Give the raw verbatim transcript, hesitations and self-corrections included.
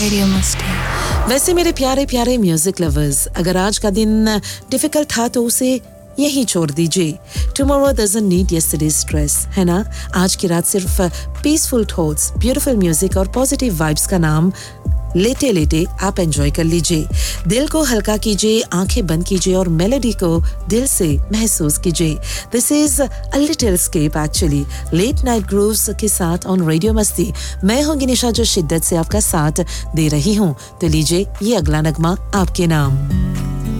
Radio मस्ती। वैसे मेरे प्यारे प्यारे म्यूजिक लवर्स, अगर आज का दिन डिफिकल्ट था तो उसे यहीं छोड़ दीजिए। Tomorrow doesn't need yesterday's stress, है ना। आज की रात सिर्फ पीसफुल थॉट्स, ब्यूटीफुल म्यूजिक और पॉजिटिव वाइब्स का नाम लेटे लेटे आप एंजॉय कर लीजिए। दिल को हल्का कीजिए, आंखें बंद कीजिए और मेलोडी को दिल से महसूस कीजिए। This is a little escape actually, late night grooves के साथ ऑन रेडियो मस्ती। मैं हूं गिनिशा जो शिद्दत से आपका साथ दे रही हूं। तो लीजिए ये अगला नगमा आपके नाम।